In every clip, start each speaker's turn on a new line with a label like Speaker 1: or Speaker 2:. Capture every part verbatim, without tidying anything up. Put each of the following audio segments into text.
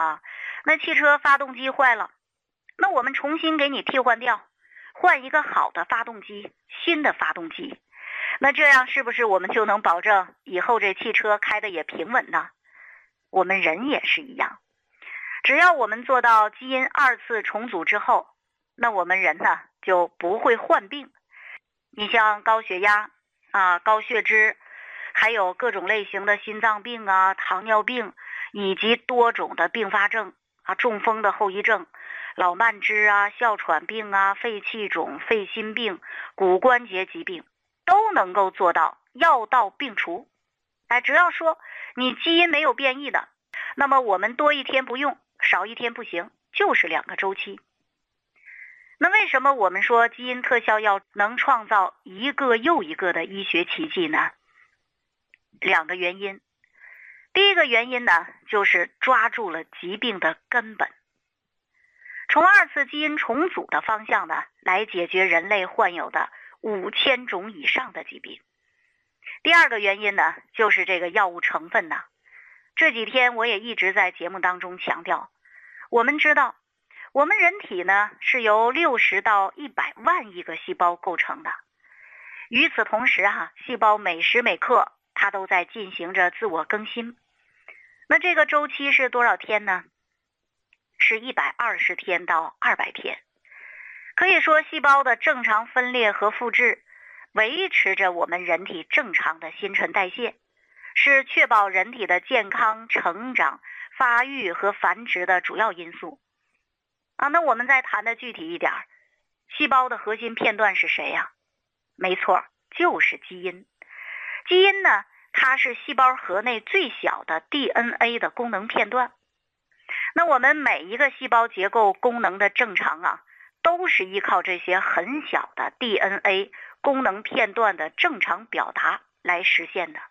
Speaker 1: 啊，那汽车发动机坏了，那我们重新给你替换掉，换一个好的发动机，新的发动机，那这样是不是我们就能保证以后这汽车开得也平稳呢？我们人也是一样，只要我们做到基因二次重组之后，那我们人呢就不会患病。你像高血压啊、高血脂，还有各种类型的心脏病啊、糖尿病，以及多种的并发症啊、中风的后遗症、老慢支啊、哮喘病啊、肺气肿、肺心病、骨关节疾病，都能够做到药到病除。哎，只要说你基因没有变异的，那么我们多一天不用，少一天不行，就是两个周期。那为什么我们说基因特效药能创造一个又一个的医学奇迹呢？两个原因。第一个原因呢，就是抓住了疾病的根本，从二次基因重组的方向呢，来解决人类患有的五千种以上的疾病。第二个原因呢，就是这个药物成分呢。这几天我也一直在节目当中强调，我们知道我们人体呢是由六十到一百万亿个细胞构成的。与此同时啊，细胞每时每刻它都在进行着自我更新。那这个周期是多少天呢？是一百二十天到二百天。可以说细胞的正常分裂和复制维持着我们人体正常的新陈代谢，是确保人体的健康、成长、发育和繁殖的主要因素。啊，那我们再谈的具体一点，细胞的核心片段是谁呀？没错，就是基因。基因呢，它是细胞核内最小的 D N A 的功能片段。那我们每一个细胞结构功能的正常啊，都是依靠这些很小的 D N A 功能片段的正常表达来实现的。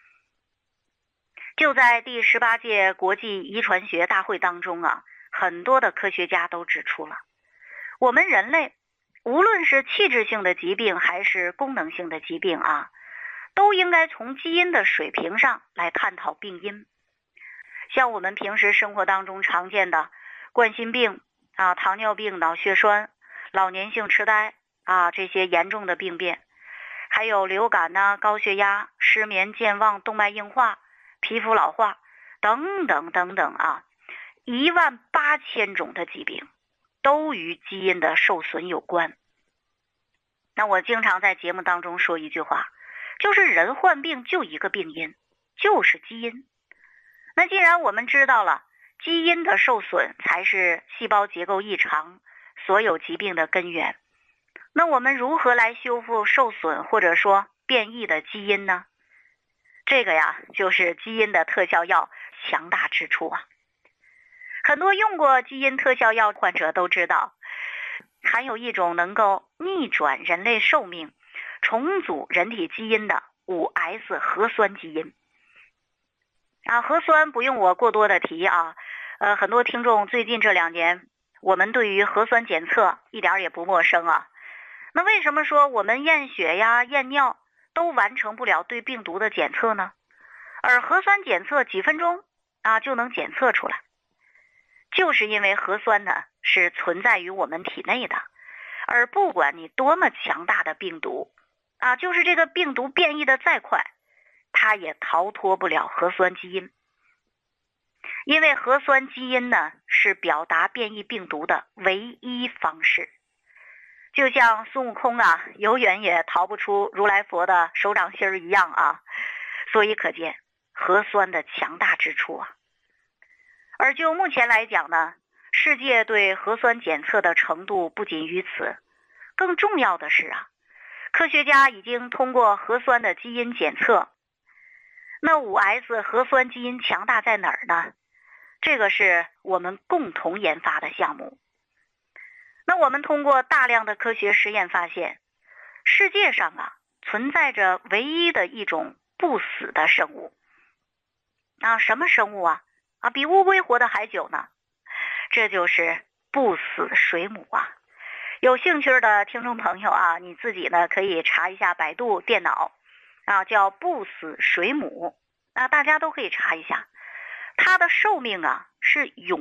Speaker 1: 就在第十八届国际遗传学大会当中啊，很多的科学家都指出了，我们人类无论是器质性的疾病还是功能性的疾病啊，都应该从基因的水平上来探讨病因。像我们平时生活当中常见的冠心病啊、糖尿病、脑血栓、老年性痴呆啊这些严重的病变，还有流感呐、高血压、失眠、健忘、动脉硬化、皮肤老化等等等等啊，一万八千种的疾病都与基因的受损有关。那我经常在节目当中说一句话，就是人患病就一个病因，就是基因。那既然我们知道了基因的受损才是细胞结构异常所有疾病的根源，那我们如何来修复受损或者说变异的基因呢？这个呀，就是基因的特效药强大之处啊。很多用过基因特效药患者都知道，含有一种能够逆转人类寿命、重组人体基因的 五 S 核酸基因。啊，核酸不用我过多的提啊，呃，很多听众最近这两年，我们对于核酸检测一点也不陌生啊。那为什么说我们验血呀、验尿都完成不了对病毒的检测呢？而核酸检测几分钟啊就能检测出来，就是因为核酸呢是存在于我们体内的，而不管你多么强大的病毒啊，就是这个病毒变异的再快，它也逃脱不了核酸基因。因为核酸基因呢是表达变异病毒的唯一方式。就像孙悟空啊，永远也逃不出如来佛的手掌心儿一样啊，所以可见核酸的强大之处啊。而就目前来讲呢，世界对核酸检测的程度不仅于此，更重要的是啊，科学家已经通过核酸的基因检测，那 五 S 核酸基因强大在哪儿呢？这个是我们共同研发的项目。那我们通过大量的科学实验发现，世界上啊存在着唯一的一种不死的生物。啊，什么生物啊？啊，比乌龟活得还久呢。这就是不死水母啊。有兴趣的听众朋友啊，你自己呢可以查一下百度电脑啊，叫不死水母啊，大家都可以查一下。它的寿命啊是永